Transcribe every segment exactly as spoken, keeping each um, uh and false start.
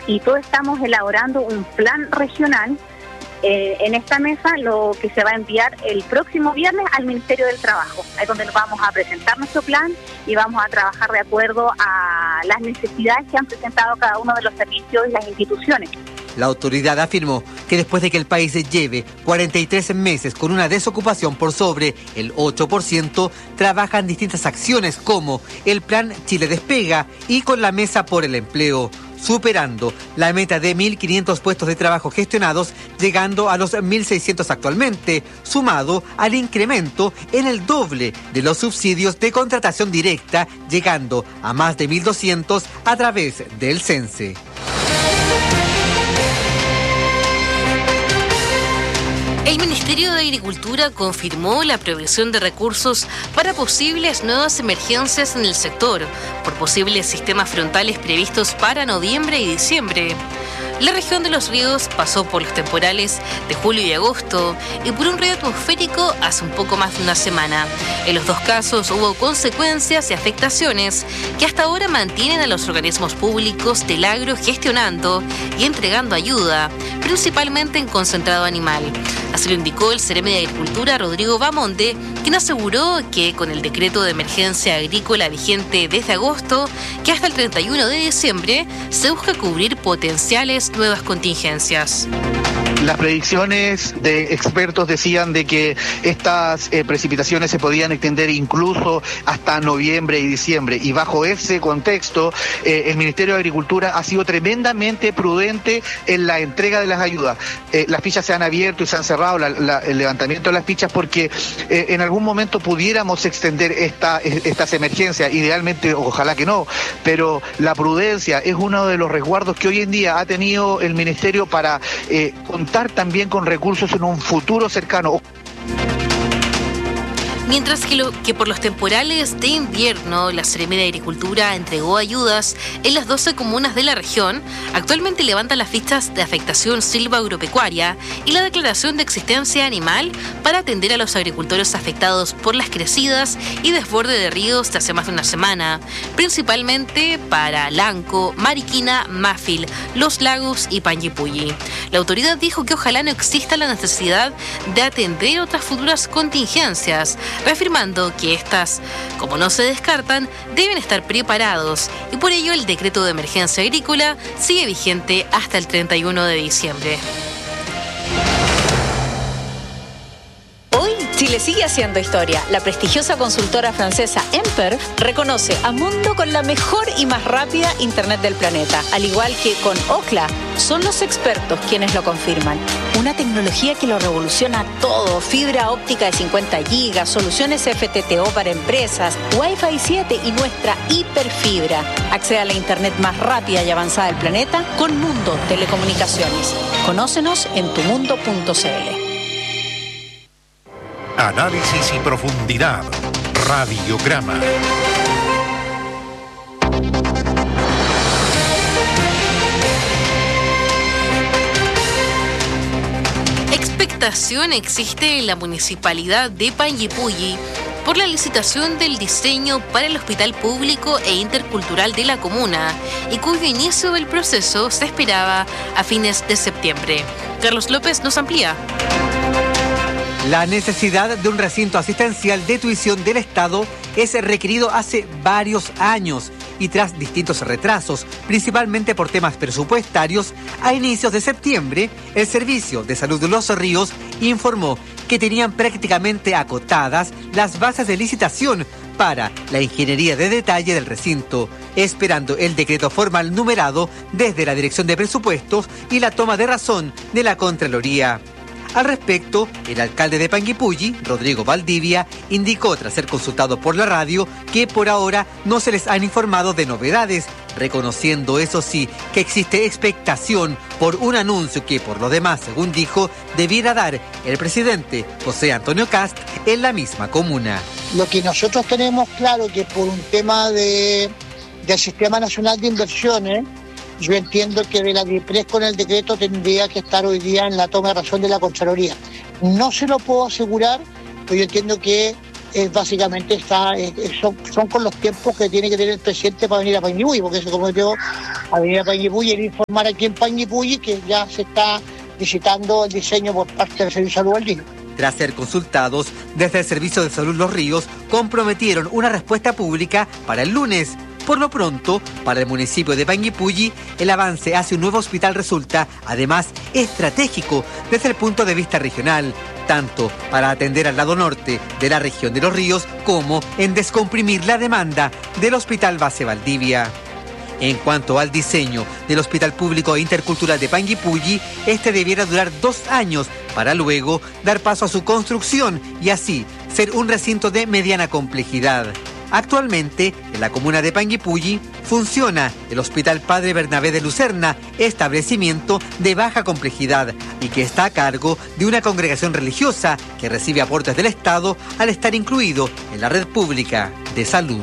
y todos estamos elaborando un plan regional. Eh, en esta mesa lo que se va a enviar el próximo viernes al Ministerio del Trabajo, es donde nos vamos a presentar nuestro plan y vamos a trabajar de acuerdo a las necesidades que han presentado cada uno de los servicios y las instituciones. La autoridad afirmó que después de que el país lleve cuarenta y tres meses con una desocupación por sobre el ocho por ciento, trabajan distintas acciones como el Plan Chile Despega y con la Mesa por el Empleo, superando la meta de mil quinientos puestos de trabajo gestionados, llegando a los mil seiscientos actualmente, sumado al incremento en el doble de los subsidios de contratación directa, llegando a más de mil doscientos a través del Cense. El Ministerio de Agricultura confirmó la provisión de recursos para posibles nuevas emergencias en el sector, por posibles sistemas frontales previstos para noviembre y diciembre. La región de Los Ríos pasó por los temporales de julio y agosto y por un río atmosférico hace un poco más de una semana. En los dos casos hubo consecuencias y afectaciones que hasta ahora mantienen a los organismos públicos del agro gestionando y entregando ayuda, principalmente en concentrado animal. Así lo indicó el Ceremi de Agricultura, Rodrigo Bamonde, quien aseguró que con el decreto de emergencia agrícola vigente desde agosto, que hasta el treinta y uno de diciembre se busca cubrir potenciales nuevas contingencias. Las predicciones de expertos decían de que estas eh, precipitaciones se podían extender incluso hasta noviembre y diciembre, y bajo ese contexto eh, el Ministerio de Agricultura ha sido tremendamente prudente en la entrega de las ayudas. Eh, las fichas se han abierto y se han cerrado la, la, el levantamiento de las fichas porque eh, en algún momento pudiéramos extender esta, estas emergencias, idealmente ojalá que no, pero la prudencia es uno de los resguardos que hoy en día ha tenido el Ministerio para eh, contar también con recursos en un futuro cercano. Mientras que, lo, que por los temporales de invierno, la Ceremi de Agricultura entregó ayudas en las doce comunas de la región, actualmente levantan las fichas de afectación silva-agropecuaria y la declaración de existencia animal para atender a los agricultores afectados por las crecidas y desborde de ríos de hace más de una semana, principalmente para Lanco, Mariquina, Mafil, Los Lagos y Panguipulli. La autoridad dijo que ojalá no exista la necesidad de atender otras futuras contingencias, reafirmando que estas, como no se descartan, deben estar preparados y por ello el decreto de emergencia agrícola sigue vigente hasta el treinta y uno de diciembre. Hoy Chile sigue haciendo historia. La prestigiosa consultora francesa Emper reconoce a Mundo con la mejor y más rápida internet del planeta. Al igual que con Ookla, son los expertos quienes lo confirman. Una tecnología que lo revoluciona todo. Fibra óptica de cincuenta gigas, soluciones F T T O para empresas, Wi-Fi siete y nuestra hiperfibra. Accede a la internet más rápida y avanzada del planeta con Mundo Telecomunicaciones. Conócenos en tu mundo punto c l. Análisis y profundidad. Radiograma. Expectación existe en la municipalidad de Panguipulli por la licitación del diseño para el hospital público e intercultural de la comuna y cuyo inicio del proceso se esperaba a fines de septiembre. Carlos López nos amplía. La necesidad de un recinto asistencial de tuición del Estado es requerido hace varios años y tras distintos retrasos, principalmente por temas presupuestarios, a inicios de septiembre, el Servicio de Salud de Los Ríos informó que tenían prácticamente acotadas las bases de licitación para la ingeniería de detalle del recinto, esperando el decreto formal numerado desde la Dirección de Presupuestos y la toma de razón de la Contraloría. Al respecto, el alcalde de Panguipulli, Rodrigo Valdivia, indicó tras ser consultado por la radio que por ahora no se les han informado de novedades, reconociendo eso sí que existe expectación por un anuncio que por lo demás, según dijo, debiera dar el presidente José Antonio Kast en la misma comuna. Lo que nosotros tenemos claro que por un tema de, del Sistema Nacional de Inversiones, yo entiendo que de la DIPRES con el decreto tendría que estar hoy día en la toma de razón de la Contraloría. No se lo puedo asegurar, pero yo entiendo que es, básicamente está, es, son, son con los tiempos que tiene que tener el presidente para venir a Panguipulli, porque se comprometió Avenida Panguipulli, y informar aquí en Panguipulli que ya se está visitando el diseño por parte del Servicio de Salud Valdivia. Tras ser consultados, desde el Servicio de Salud Los Ríos comprometieron una respuesta pública para el lunes. Por lo pronto, para el municipio de Panguipulli, el avance hacia un nuevo hospital resulta, además, estratégico desde el punto de vista regional, tanto para atender al lado norte de la región de Los Ríos como en descomprimir la demanda del Hospital Base Valdivia. En cuanto al diseño del Hospital Público Intercultural de Panguipulli, este debiera durar dos años para luego dar paso a su construcción y así ser un recinto de mediana complejidad. Actualmente, en la comuna de Panguipulli, funciona el Hospital Padre Bernabé de Lucerna, establecimiento de baja complejidad y que está a cargo de una congregación religiosa que recibe aportes del Estado al estar incluido en la red pública de salud.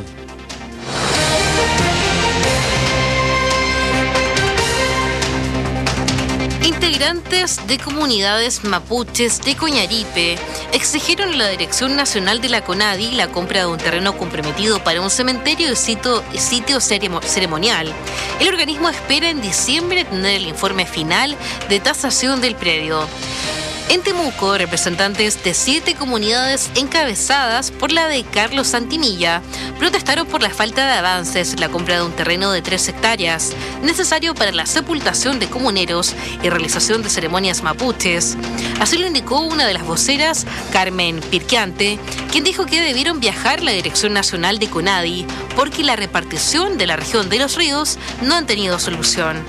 Integrantes de comunidades mapuches de Coñaripe exigieron a la Dirección Nacional de la CONADI la compra de un terreno comprometido para un cementerio de sitio, sitio ceremonial. El organismo espera en diciembre tener el informe final de tasación del predio. En Temuco, representantes de siete comunidades encabezadas por la de Carlos Santimilla protestaron por la falta de avances en la compra de un terreno de tres hectáreas, necesario para la sepultación de comuneros y realización de ceremonias mapuches. Así lo indicó una de las voceras, Carmen Pirquiante, quien dijo que debieron viajar a la Dirección Nacional de CONADI porque la repartición de la región de Los Ríos no han tenido solución.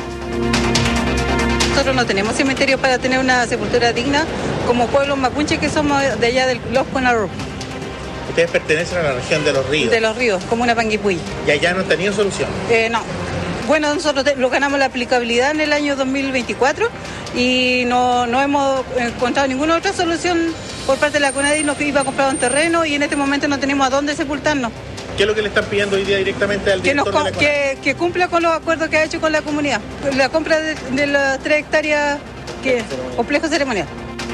Nosotros no tenemos cementerio para tener una sepultura digna como pueblos mapuche que somos de allá del Los Conarro. Ustedes pertenecen a la región de Los Ríos. De Los Ríos, comuna Panguipulli. ¿Y allá no han tenido solución? Eh, no. Bueno, nosotros lo ganamos la aplicabilidad en el año dos mil veinticuatro y no, no hemos encontrado ninguna otra solución por parte de la CONADI. Nos iba a comprar un terreno y en este momento no tenemos a dónde sepultarnos. ¿Qué es lo que le están pidiendo hoy día directamente al director que, nos, de la que, que cumpla con los acuerdos que ha hecho con la comunidad? La compra de, de las tres hectáreas, que complejo ceremonial.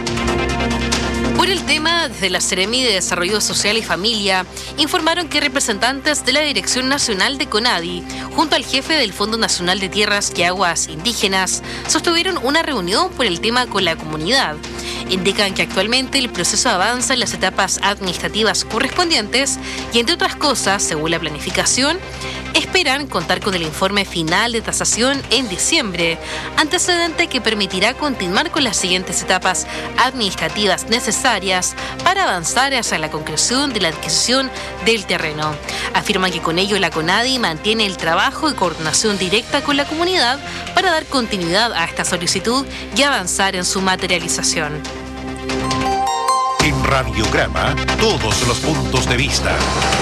Por el tema, desde la Seremi de Desarrollo Social y Familia, informaron que representantes de la Dirección Nacional de CONADI, junto al jefe del Fondo Nacional de Tierras y Aguas Indígenas, sostuvieron una reunión por el tema con la comunidad. Indican que actualmente el proceso avanza en las etapas administrativas correspondientes y, entre otras cosas, según la planificación, esperan contar con el informe final de tasación en diciembre, antecedente que permitirá continuar con las siguientes etapas administrativas necesarias para avanzar hacia la concreción de la adquisición del terreno. Afirman que con ello la CONADI mantiene el trabajo y coordinación directa con la comunidad para dar continuidad a esta solicitud y avanzar en su materialización. En Radiograma, todos los puntos de vista.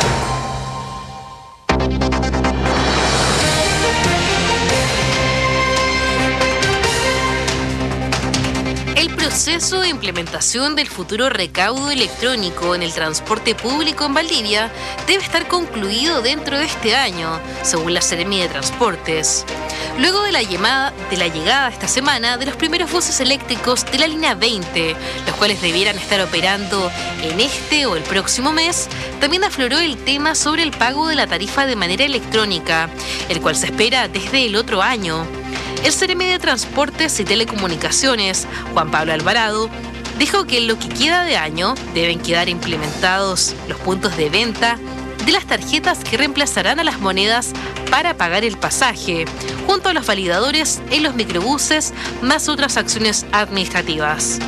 El proceso de implementación del futuro recaudo electrónico en el transporte público en Valdivia debe estar concluido dentro de este año, según la Seremi de Transportes. Luego de la, llamada, de la llegada esta semana de los primeros buses eléctricos de la línea veinte, los cuales debieran estar operando en este o el próximo mes, también afloró el tema sobre el pago de la tarifa de manera electrónica, el cual se espera desde el otro año. El Seremi de Transportes y Telecomunicaciones, Juan Pablo Alvarado, dijo que en lo que queda de año deben quedar implementados los puntos de venta de las tarjetas que reemplazarán a las monedas para pagar el pasaje, junto a los validadores en los microbuses, más otras acciones administrativas.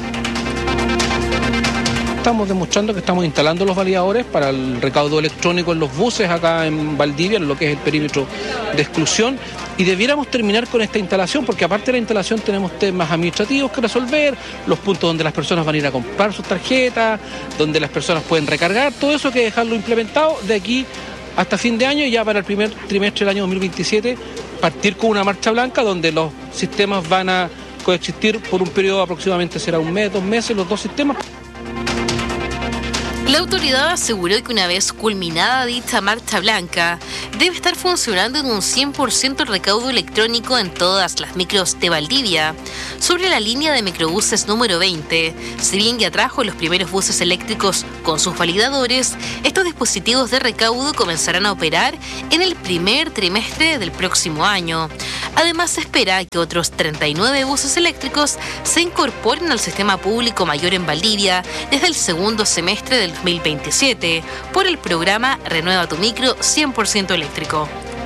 Estamos demostrando que estamos instalando los validadores para el recaudo electrónico en los buses acá en Valdivia, en lo que es el perímetro de exclusión, y debiéramos terminar con esta instalación, porque aparte de la instalación tenemos temas administrativos que resolver, los puntos donde las personas van a ir a comprar sus tarjetas, donde las personas pueden recargar, todo eso hay que dejarlo implementado de aquí hasta fin de año, y ya para el primer trimestre del año dos mil veintisiete partir con una marcha blanca donde los sistemas van a coexistir por un periodo aproximadamente será un mes, dos meses, los dos sistemas. La autoridad aseguró que una vez culminada dicha marcha blanca, debe estar funcionando en un cien por ciento el recaudo electrónico en todas las micros de Valdivia. Sobre la línea de microbuses número veinte, si bien ya trajo los primeros buses eléctricos con sus validadores, estos dispositivos de recaudo comenzarán a operar en el primer trimestre del próximo año. Además, se espera que otros treinta y nueve buses eléctricos se incorporen al sistema público mayor en Valdivia desde el segundo semestre del dos mil veintisiete por el programa Renueva tu Micro cien por ciento eléctrico.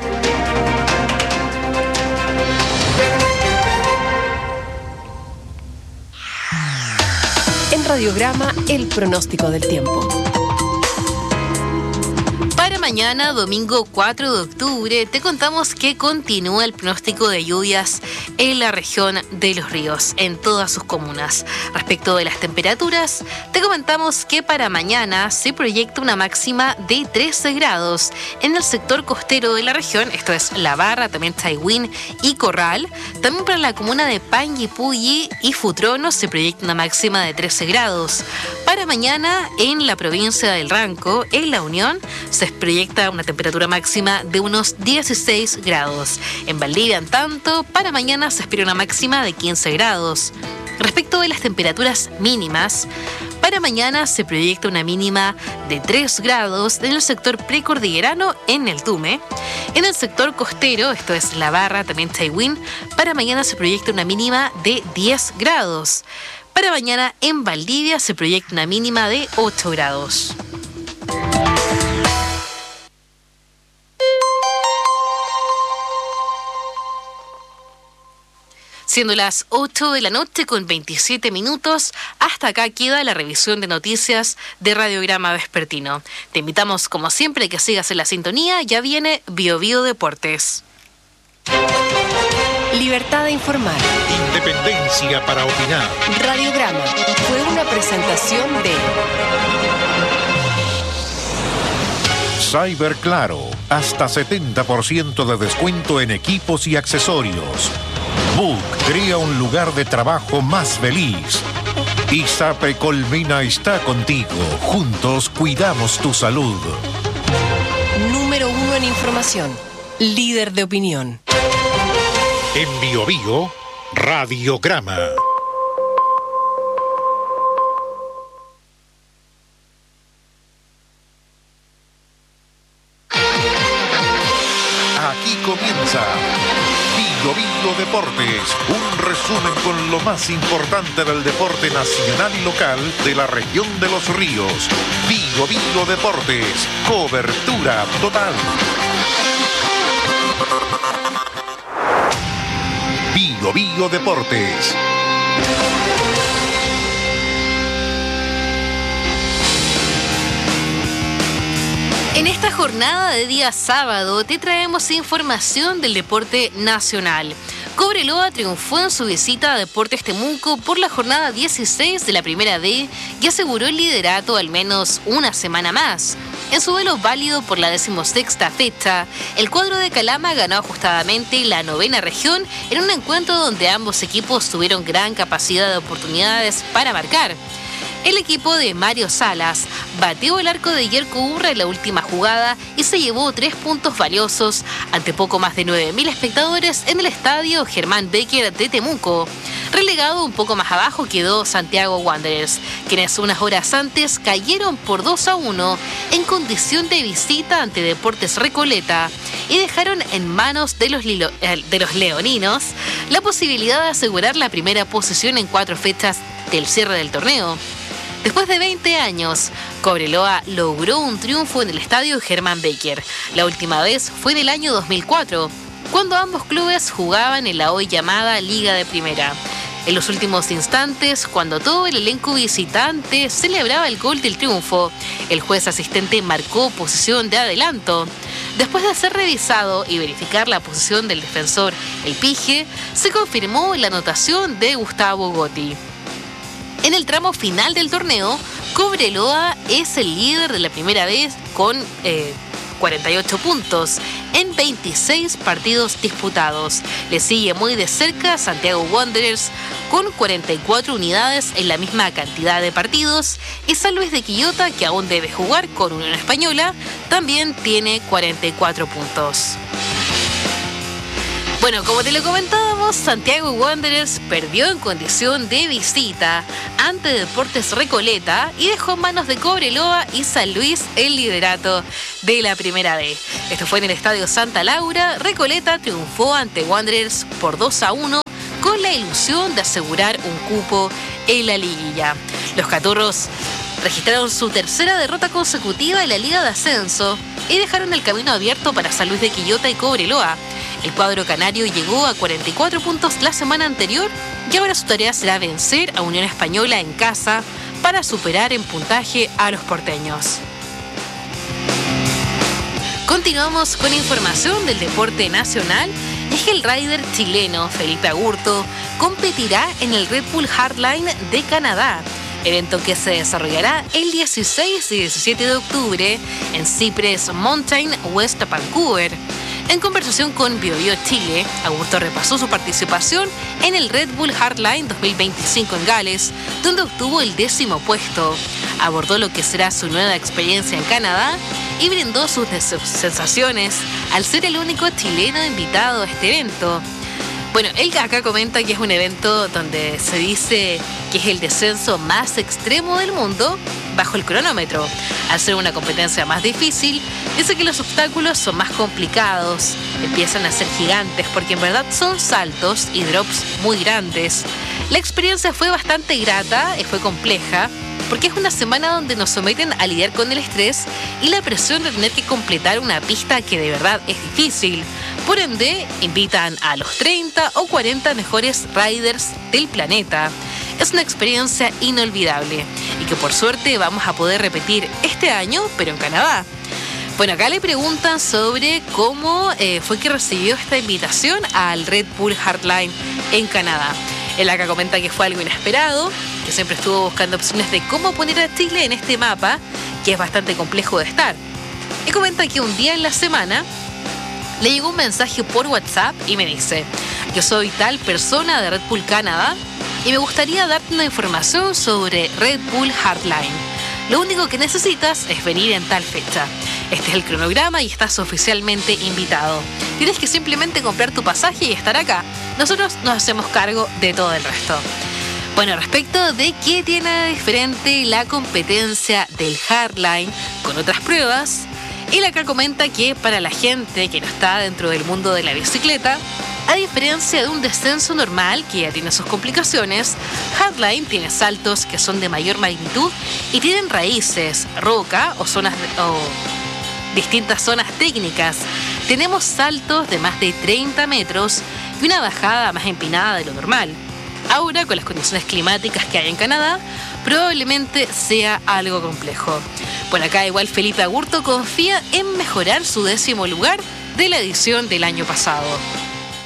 En Radiograma, el pronóstico del tiempo. Para mañana, domingo cuatro de octubre, te contamos que continúa el pronóstico de lluvias en la región de Los Ríos, en todas sus comunas. Respecto de las temperaturas, te comentamos que para mañana se proyecta una máxima de trece grados en el sector costero de la región, esto es La Barra, también Taihuen y Corral. También para la comuna de Panguipulli y Futrono se proyecta una máxima de trece grados. Para mañana, en la provincia del Ranco, en La Unión, se proyecta una temperatura máxima de unos dieciséis grados. En Valdivia, en tanto, para mañana se espera una máxima de quince grados. Respecto de las temperaturas mínimas, para mañana se proyecta una mínima de tres grados en el sector precordillerano en el Tume. En el sector costero, esto es La Barra, también Taihuen, para mañana se proyecta una mínima de diez grados. Para mañana en Valdivia se proyecta una mínima de ocho grados. Siendo las ocho de la noche con veintisiete minutos, hasta acá queda la revisión de noticias de Radiograma Vespertino. Te invitamos, como siempre, que sigas en la sintonía. Ya viene Bio Bio Deportes. Libertad de informar. Independencia para opinar. Radiograma fue una presentación de Cyber Claro, hasta setenta por ciento de descuento en equipos y accesorios. Book crea un lugar de trabajo más feliz. ISAPRE Colmena está contigo. Juntos cuidamos tu salud. Número uno en información. Líder de opinión. En Bio Bio, Radiograma. Aquí comienza Bio Bio Deportes, un resumen con lo más importante del deporte nacional y local de la región de Los Ríos. Bio Bio Deportes, cobertura total. Bio Bio Deportes. En esta jornada de día sábado te traemos información del deporte nacional. Cobreloa triunfó en su visita a Deportes Temuco por la jornada dieciséis de la Primera D y aseguró el liderato al menos una semana más. En su duelo válido por la decimosexta fecha, el cuadro de Calama ganó ajustadamente la novena región en un encuentro donde ambos equipos tuvieron gran capacidad de oportunidades para marcar. El equipo de Mario Salas bateó el arco de Yerko Urra en la última jugada y se llevó tres puntos valiosos ante poco más de nueve mil espectadores en el estadio Germán Becker de Temuco. Relegado un poco más abajo quedó Santiago Wanderers, quienes unas horas antes cayeron por dos a uno en condición de visita ante Deportes Recoleta y dejaron en manos de los, lilo, de los leoninos la posibilidad de asegurar la primera posición en cuatro fechas del cierre del torneo. Después de veinte años, Cobreloa logró un triunfo en el estadio Germán Becker. La última vez fue en el año dos mil cuatro, cuando ambos clubes jugaban en la hoy llamada Liga de Primera. En los últimos instantes, cuando todo el elenco visitante celebraba el gol del triunfo, el juez asistente marcó posición de adelanto. Después de ser revisado y verificar la posición del defensor, el Pige, se confirmó la anotación de Gustavo Gotti. En el tramo final del torneo, Cobreloa es el líder de la primera vez con eh, cuarenta y ocho puntos en veintiséis partidos disputados. Le sigue muy de cerca Santiago Wanderers con cuarenta y cuatro unidades en la misma cantidad de partidos, y San Luis de Quillota, que aún debe jugar con Unión Española, también tiene cuarenta y cuatro puntos. Bueno, como te lo comentábamos, Santiago Wanderers perdió en condición de visita ante Deportes Recoleta y dejó en manos de Cobreloa y San Luis el liderato de la Primera B. Esto fue en el Estadio Santa Laura. Recoleta triunfó ante Wanderers por dos a uno con la ilusión de asegurar un cupo en la liguilla. Los caturros registraron su tercera derrota consecutiva en la Liga de Ascenso y dejaron el camino abierto para San Luis de Quillota y Cobreloa. El cuadro canario llegó a cuarenta y cuatro puntos la semana anterior y ahora su tarea será vencer a Unión Española en casa para superar en puntaje a los porteños. Continuamos con información del deporte nacional. Es que el rider chileno Felipe Agurto competirá en el Red Bull Hardline de Canadá, evento que se desarrollará el dieciséis y diecisiete de octubre en Cypress Mountain, West Vancouver. En conversación con BioBio Chile, Agurto repasó su participación en el Red Bull Hardline dos mil veinticinco en Gales, donde obtuvo el décimo puesto. Abordó lo que será su nueva experiencia en Canadá y brindó sus sensaciones al ser el único chileno invitado a este evento. Bueno, él acá comenta que es un evento donde se dice que es el descenso más extremo del mundo bajo el cronómetro. Al ser una competencia más difícil, dice que los obstáculos son más complicados, empiezan a ser gigantes porque en verdad son saltos y drops muy grandes. La experiencia fue bastante grata y fue compleja, porque es una semana donde nos someten a lidiar con el estrés y la presión de tener que completar una pista que de verdad es difícil. Por ende, invitan a los treinta o cuarenta mejores riders del planeta. Es una experiencia inolvidable y que por suerte vamos a poder repetir este año, pero en Canadá. Bueno, acá le preguntan sobre cómo eh, fue que recibió esta invitación al Red Bull Hardline en Canadá. Él acá comenta que fue algo inesperado, que siempre estuvo buscando opciones de cómo poner a Chile en este mapa, que es bastante complejo de estar. Y comenta que un día en la semana le llegó un mensaje por WhatsApp y me dice: yo soy tal persona de Red Bull Canadá y me gustaría darte una información sobre Red Bull Hardline. Lo único que necesitas es venir en tal fecha. Este es el cronograma y estás oficialmente invitado. Tienes que simplemente comprar tu pasaje y estar acá. Nosotros nos hacemos cargo de todo el resto. Bueno, respecto de qué tiene de diferente la competencia del Hardline con otras pruebas, él acá comenta que para la gente que no está dentro del mundo de la bicicleta, a diferencia de un descenso normal que ya tiene sus complicaciones, Hardline tiene saltos que son de mayor magnitud y tienen raíces, roca o zonas de, o distintas zonas técnicas. Tenemos saltos de más de treinta metros y una bajada más empinada de lo normal. Ahora, con las condiciones climáticas que hay en Canadá, probablemente sea algo complejo. Bueno, acá igual Felipe Agurto confía en mejorar su décimo lugar de la edición del año pasado.